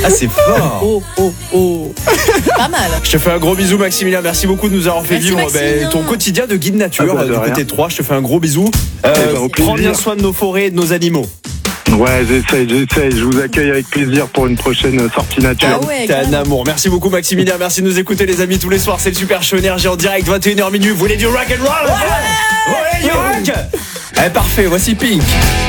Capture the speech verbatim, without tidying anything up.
Ah, c'est fort. Oh, oh, oh. Pas mal. Je te fais un gros bisou, Maximilien. Merci beaucoup de nous avoir fait Merci, vivre Maximilien. ben, ton quotidien de guide nature Ah bah, de du rien. côté de Troyes. Je te fais un gros bisou. Euh, Eh ben, au plaisir. prends bien soin de nos forêts et de nos animaux. Ouais, j'essaye, j'essaye. Je vous accueille avec plaisir pour une prochaine sortie nature. Ah ouais, T'es un carrément. amour. Merci beaucoup, Maximilien. Merci de nous écouter, les amis, tous les soirs. C'est le Super Show Énergie en direct, vingt et une heures minuit. Vous voulez du rock and roll? Ouais, ouais, du rock. Eh, parfait. Voici Pink.